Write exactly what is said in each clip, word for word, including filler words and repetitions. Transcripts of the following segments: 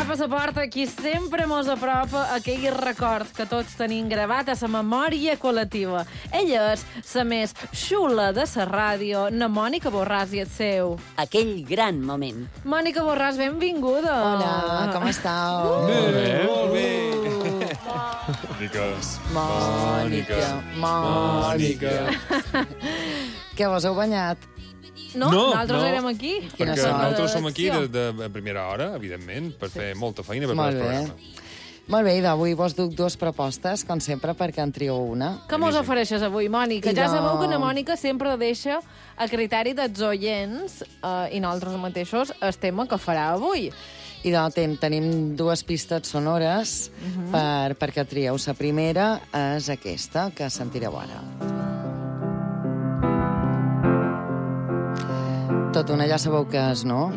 Passaport, aquí sempre mos apropa aquell record que tots tenim gravat a la memòria col·lectiva. Ella és la més xula de la ràdio, na Mònica Borràs i el seu. Aquell gran moment. Mònica Borràs, benvinguda. Hola, com estàu? Uh, Molt bé, molt bé. Mònica, Mònica. Què, vos heu banyat? No, No, nosaltres no. érem aquí. Perquè sort. nosaltres som aquí de, de, de primera hora, evidentment, per fer molta feina per Molt fer el bé. programa. Molt bé, i d'avui vos duc dues propostes, com sempre, perquè en trieu una. Com us ofereixes avui, Mònica? I Ja de- sabeu que na Mònica sempre deixa a criteri dels oients eh, i nosaltres mateixos el tema que farà avui. I de, ten, tenim dues pistes sonores per, perquè trieu. La primera és aquesta, que sentireu ara. Tot una ja sabeu què és, no?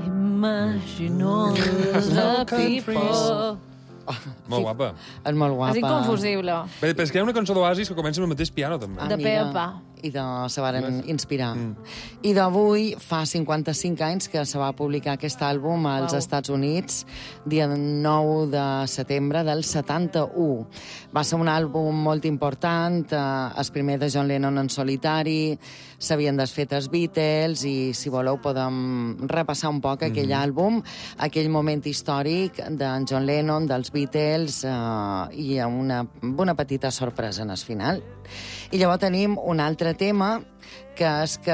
Imagino the people. Molt guapa. És molt guapa. És inconfusible. Bé, però és que hi ha una cançó d'Oasis que comença amb el mateix piano, també. Ah, De mira, Pepa. I de, se varen inspirar. I d'avui fa cinquanta-cinc anys que se va publicar aquest àlbum als Uau. Estats Units, dia nou de setembre del setanta-u. Va ser un àlbum molt important, eh, el primer de John Lennon en solitari, s'havien desfet els Beatles i, si voleu, podem repassar un poc aquell àlbum, aquell moment històric d'en John Lennon, dels Beatles, eh, i amb una, amb una petita sorpresa en el final. I llavors tenim un altre tema, que és que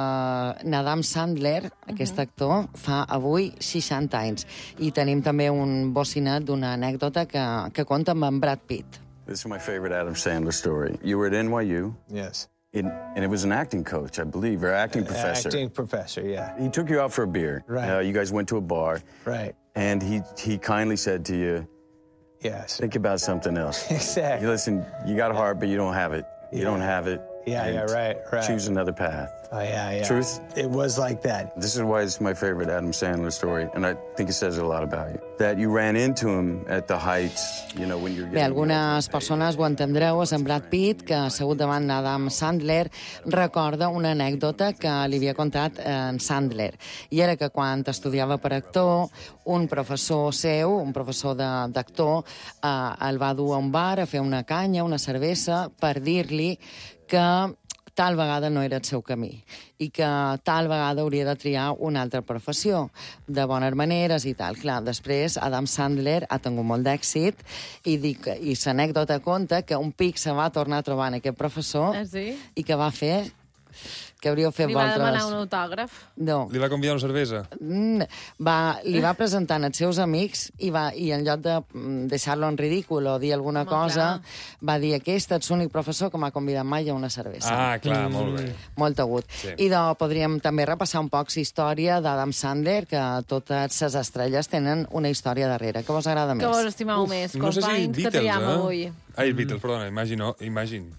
Adam Sandler, aquest actor, fa avui seixanta anys. I tenim també un bocinet d'una anècdota que, que conta amb en Brad Pitt. This is my favorite Adam Sandler story. You were at N Y U, Yes. in, and it was an acting coach, I believe, or acting professor. Acting professor, yeah. He took you out for a beer. Right. Uh, you guys went to a bar, Right. and he, he kindly said to you, Yes. think about something else. Exactly. You listen, you got a heart, but you don't have it. You don't have it. Yeah, and yeah, right, right. Choose another path. Oh, yeah, yeah. Truth? It was like that. This is why it's my favorite Adam Sandler story, and I think it says a lot about you. That you ran into him at the heights, you know, when you're Bé, getting... algunes persones ho entendreu, és en Brad Pitt, que assegut davant d'Adam Sandler recorda una anècdota que li havia contat en Sandler. I era que quan estudiava per actor, un professor seu, un professor de- d'actor, eh, el va dur a un bar a fer una canya, una cervesa, per dir-li que tal vegada no era el seu camí i que tal vegada hauria de triar una altra professió, de bones maneres i tal. Clar, després Adam Sandler ha tingut molt d'èxit i, dic, i l'anècdota conta que un pic se va tornar a trobar en aquest professor Ah, sí? i que va fer... Què hauríeu fet Li va vosaltres? demanar un autògraf. No. Li va convidar una cervesa. Mm, va, li va presentar als seus amics i, va, i en lloc de mm, deixar-lo en ridícul o dir alguna Home, cosa, clar. va dir aquest és l'únic professor que m'ha convidat mai a una cervesa. Ah, clar, molt bé. Molt agut. Sí. I de, podríem també repassar un poc la història d'Adam Sandler, que totes les estrelles tenen una història darrere. Què vos agrada més? Que vos estimeu més, No sé si companys, que Beatles, triem eh? avui. Ai, Beatles, perdona, Imagine, Imagine,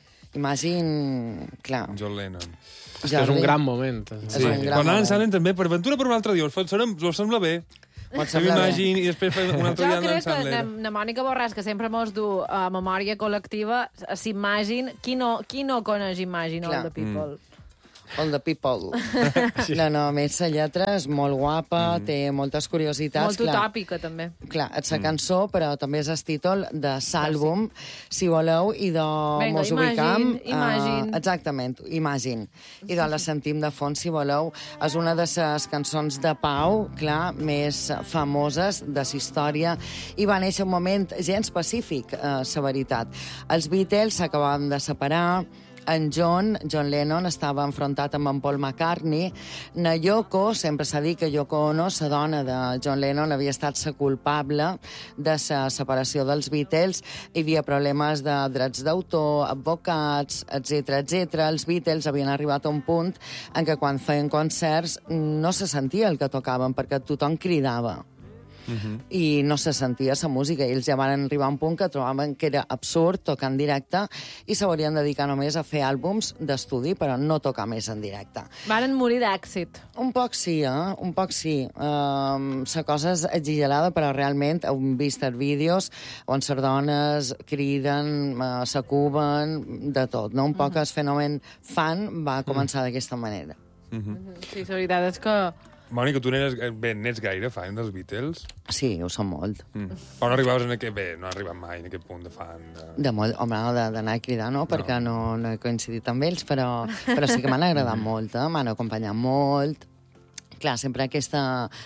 Imagine... Clar. John Lennon. És que és un gran moment. És Sí, un gran quan moment. Adam Sandler també, per aventura per un altre dia, us, fa- serem- us sembla bé? Pot Fem semblar bé. Imagine i després fem un altre Jo dia Adam crec que Sandler. na, na Mònica Borràs, que sempre mos du a memòria col·lectiva, s'imagine... Qui no, qui no coneix Imagine Clar. All the People? All the people. No, no, a més, la lletra és molt guapa, té moltes curiositats. Molt clar. utòpica, també. Clar, és la cançó, però també és el títol de l'àlbum, si voleu, i de Vinga, mos Imagine, ubicam... Imagine. Uh, exactament, Imagine. I de la sentim de fons, si voleu. És una de les cançons de Pau, clar, més famoses de la història, i va néixer un moment gens pacífic, uh, la veritat. Els Beatles s'acabaven de separar, en John, John Lennon, estava enfrontat amb en Paul McCartney. Na Yoko, sempre s'ha dit que Yoko Ono, la dona de John Lennon, havia estat la culpable de la separació dels Beatles. Hi havia problemes de drets d'autor, advocats, etcètera, etcètera. Els Beatles havien arribat a un punt en què quan feien concerts no se sentia el que tocaven perquè tothom cridava. Uh-huh. I no se sentia la música, i ells ja van arribar a un punt que trobaven que era absurd tocar en directe i s'haurien de dedicar només a fer àlbums d'estudi, però no tocar més en directe. Varen morir d'èxit. Un poc sí, eh? Un poc sí. Um, la cosa és exagerada, però realment hem vist els vídeos on les dones criden, uh, s'acuben, de tot, no? Un poc el fenomen fan va començar d'aquesta manera. Sí, la veritat és que Mònica, tu n'eres... Bé, n'ets gaire fan dels Beatles? Sí, ho som molt. Mm. Però no arribaves en aquest... Bé, no has arribat mai en aquest punt de fan. De, de molt, home, d'anar a cridar, no, perquè no, no he coincidit amb ells, però, però sí que m'han agradat molt, eh? M'han acompanyat molt. Clar, sempre aquesta...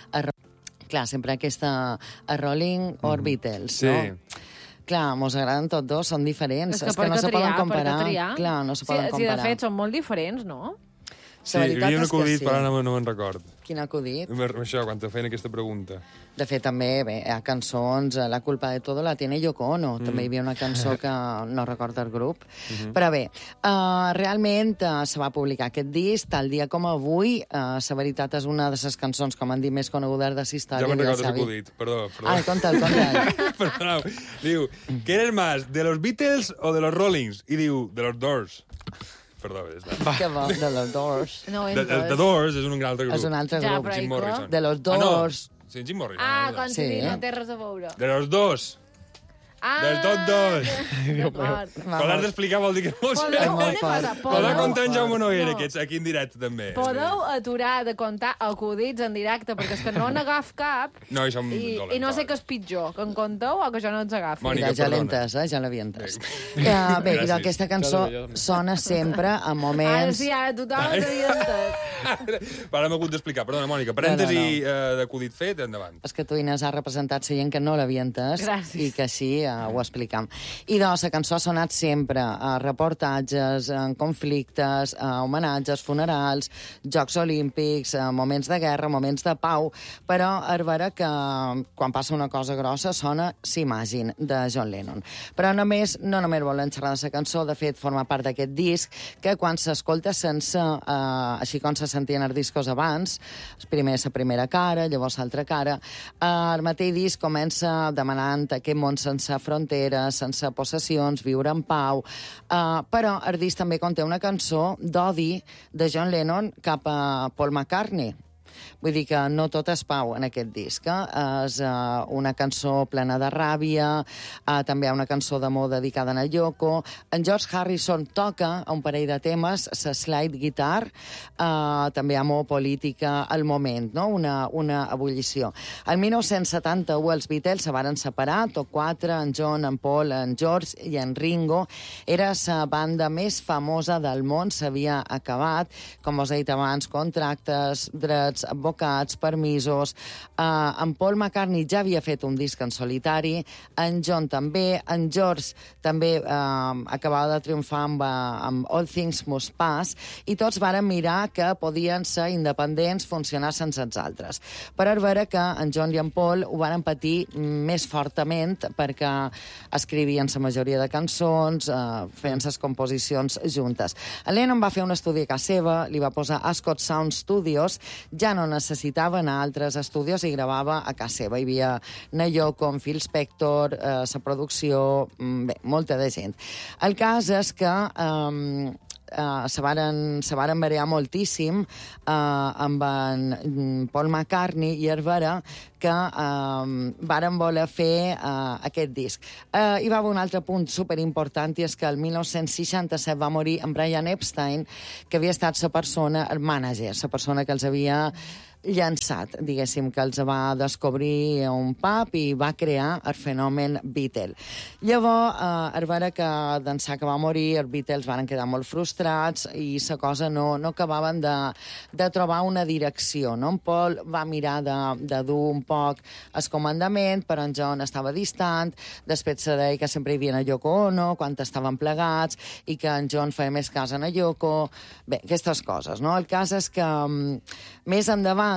Clar, sempre aquesta... A Rolling or Beatles, sí. no? Clar, mos agraden tots dos, són diferents. És que, és que no se poden comparar. Clar, no se poden sí, comparar. Sí, de fet, són molt diferents, no? Sí, hi havia un acudit, sí. Però no, no me'n record. Quin acudit? Això, quan te feien aquesta pregunta. De fet, també, bé, hi ha cançons, La culpa de todo la tiene Yoko Ono. Mm. També hi havia una cançó que no recorda el grup. Mm -hmm. Però bé, uh, realment uh, se va publicar aquest disc, tal dia com avui. Uh, la veritat és una de les cançons, com han dit, més conegudes de la història. Ja me'n recordo l'acudit, perdó, perdó. Ah, conta'l, conta'l. Perdó, diu, ¿qué eres más, de los Beatles o de los Rollings? I diu, de los Doors. Perdó, és Va. Que bo, de los Doors. No, de, de, de Doors és un altre grup. És un altre ja, grup. Jim Morrison. De los Doors. Ah, no. Sí, Jim Morrison. Ah, no, quan sí, t'he dit, eh? no té res a veure. De los dos. Ah, Dels tots dos. D'acord. Quan l'has d'explicar vol dir que no ho sé. Podeu, molt una fort. cosa, Podeu contar en Jaume Noguera, no. que ets aquí en directe, també. Podeu aturar de contar acudits en directe, perquè és que no n'agaf cap. No, i som I, dolents. I no sé què és pitjor, que en conteu o que jo no ens agafi. Mònica, Mira, ja l'he perdona. entès, eh? Ja l'havia entès. Uh, bé, i aquesta cançó sona sempre en Ara moments... sí, ara tothom s'havia entès. Ara m'he hagut d'explicar. Perdona, Mònica, parèntesi no, no, no. uh, d'acudit fet, endavant. És que tu, Inés, has representat la gent que no l'havia entès. Gràcies. I que així uh, ho explicam. I doncs, la cançó ha sonat sempre a reportatges, en conflictes, a homenatges, funerals, Jocs Olímpics, a moments de guerra, moments de pau, però és vera que quan passa una cosa grossa sona S'Imagine, de John Lennon. Però només, no només volen xerrar de la cançó, de fet, forma part d'aquest disc, que quan s'escolta sense, eh, així com se sentien els discos abans, primer la primera cara, llavors l'altra cara, eh, el mateix disc comença demanant aquest món sense fronteres, sense possessions, viure en pau, uh, però el disc també conté una cançó d'odi de John Lennon cap a Paul McCartney. Vull dir que no tot és pau en aquest disc. Eh? És uh, una cançó plena de ràbia, uh, també hi ha una cançó d'amor dedicada a Yoko. En George Harrison toca un parell de temes, la slide guitar, uh, també amor, política, al moment, no? una, una ebullició. El dinou setanta-u els Beatles se varen separar, tots quatre, en John, en Paul, en George i en Ringo. Era la banda més famosa del món, s'havia acabat, com us he dit abans, contractes, drets, advocats, permisos. Uh, en Paul McCartney ja havia fet un disc en solitari, en John també, en George també uh, acabava de triomfar amb, uh, amb All Things Must Pass, i tots varen mirar que podien ser independents, funcionar sense els altres. Però és vera que en John i en Paul ho varen patir més fortament perquè escrivien la majoria de cançons, uh, feien les composicions juntes. En Lennon va fer un estudi a casa seva, li va posar Ascot Sound Studios, ja no necessitava anar a altres estudis i gravava a casa seva. Hi havia na Yoko, en Phil Spector, eh, la producció, bé, molta de gent. El cas és que eh, eh, se varen, se varen marear moltíssim eh, amb en Paul McCartney i és vera que eh, varen voler fer eh, aquest disc. Eh, hi va haver un altre punt superimportant, i és que el dinou seixanta-set va morir en Brian Epstein, que havia estat la persona, el mànager, la persona que els havia llançat, diguéssim, que els va descobrir a un pub i va crear el fenomen Beatle. Llavors, eh, és vera que d'ençà que va morir, els Beatles van quedar molt frustrats i la cosa no, no acabaven de, de trobar una direcció, no? En Paul va mirar de, de dur un poc el comandament, però en John estava distant, després se deia que sempre hi havia a Yoko Ono, quan estaven plegats, i que en John feia més cas a Yoko. Bé, aquestes coses, no? El cas és que um, més endavant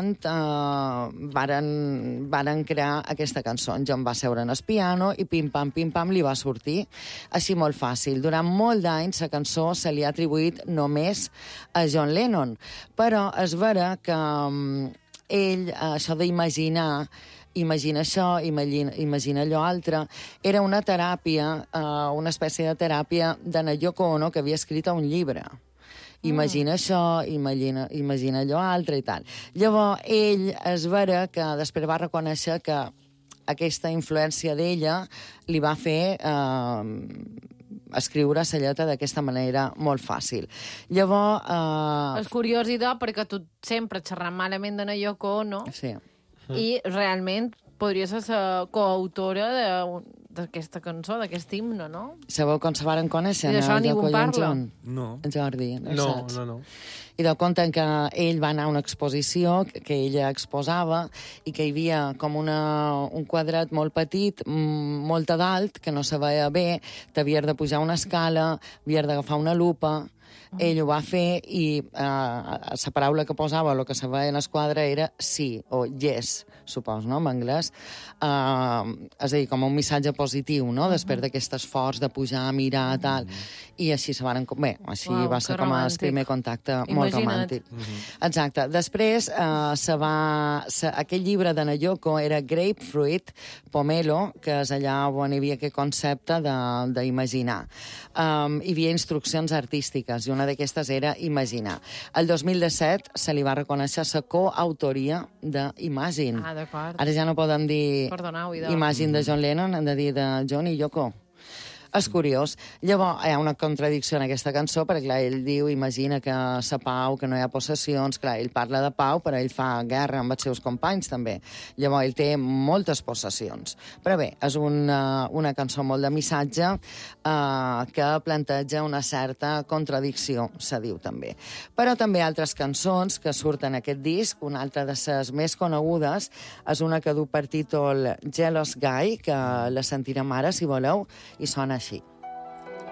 Uh, varen, varen crear aquesta cançó. En John va seure en el piano i pim-pam, pim-pam li va sortir. Així molt fàcil. Durant molt d'anys la cançó se li ha atribuït només a John Lennon. Però és vera que um, ell, uh, això d'imaginar imagina això, imagina, imagina allò altre, era una teràpia, uh, una espècie de teràpia de Yoko Ono, que havia escrit un llibre. Imagina mm. això, imagina, imagina allò altre i tal. Llavors, ell és vera que després va reconèixer que aquesta influència d'ella li va fer eh, escriure la lletra d'aquesta manera molt fàcil. Llavors... Eh... És curiós, idò, perquè tu sempre xerrant malament de na Yoko Ono, Sí. i realment podria ser la coautora de- d'aquesta cançó, d'aquest himne, no? Sabeu com se varen conèixer? I d'això en ningú Yoko i en parla. John? No. En Jordi, no, No, saps? no, no. I de compte que ell va anar a una exposició que que ella exposava i que hi havia com una, un quadrat molt petit, mm, molt a dalt, que no se veia bé, t'havies de pujar una escala, havies d'agafar una lupa. Ell ho va fer i eh, la paraula que posava, el que se veia en el quadre era sí, o yes, supos, no?, en anglès. Uh, és a dir, com un missatge positiu, no?, després d'aquest esforç de pujar, mirar, tal. I així se van... Bé, així Uau, va ser que com el romàntic. primer contacte molt Imagina't. romàntic. Exacte. Després, eh, se va, se, aquell llibre de Nayoko era Grapefruit, Pomelo, que és allà on hi havia aquest concepte de- d'imaginar. Um, hi havia instruccions artístiques i una d'aquestes era imaginar. El dos mil disset se li va reconèixer la coautoria d'Imagine. Ah, d'acord. Ara ja no podem dir Perdoneu, idò. Imagine de John Lennon, hem de dir de John i Yoko. És curiós. Llavors, hi ha una contradicció en aquesta cançó, perquè, clar, ell diu, imagina que la pau, que no hi ha possessions, clar, ell parla de pau, però ell fa guerra amb els seus companys, també. Llavors, ell té moltes possessions. Però bé, és una, una cançó molt de missatge eh, que planteja una certa contradicció, se diu també. Però també altres cançons que surten en aquest disc, una altra de les més conegudes, és una que du per títol Jealous Guy, que la sentirem ara, si voleu, i sona així.